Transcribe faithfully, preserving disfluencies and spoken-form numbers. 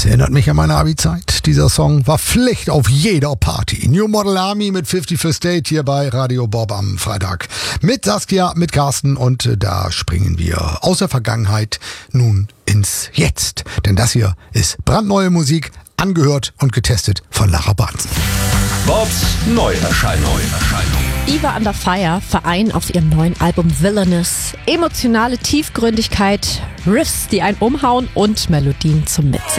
Erinnert mich an meine Abi-Zeit. Dieser Song war Pflicht auf jeder Party. New Model Army mit fifty First Date hier bei Radio Bob am Freitag. Mit Saskia, mit Carsten und äh, da springen wir aus der Vergangenheit nun ins Jetzt. Denn das hier ist brandneue Musik, angehört und getestet von Lara Banzen. Bobs Neuerscheinung. Eva Under Fire vereinen auf ihrem neuen Album Villainous emotionale Tiefgründigkeit, Riffs, die einen umhauen und Melodien zum Mitsingen.